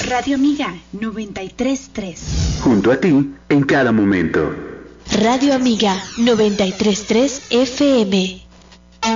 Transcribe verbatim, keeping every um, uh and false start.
Radio Amiga noventa y tres punto tres. Junto a ti en cada momento. Radio Amiga noventa y tres punto tres F M.